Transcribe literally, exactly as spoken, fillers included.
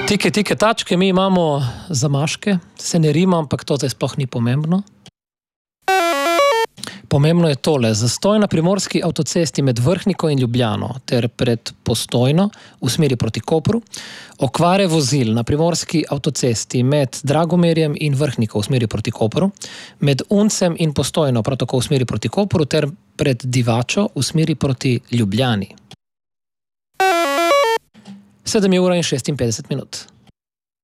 Tike, tike, tačke, mi imamo zamaške, se ne rima, ampak to zdaj sploh ni pomembno. Pomembno je tole, zastoj na primorski avtocesti med Vrhniko in Ljubljano ter pred Postojno v smeri proti Kopru, okvare vozil na primorski avtocesti med Dragomerjem in Vrhniko v smeri proti Kopru, med Uncem in Postojno prav tako v smeri proti Kopru ter pred Divačo v smeri proti Ljubljani. sedem ur in šestinpetdeset minut.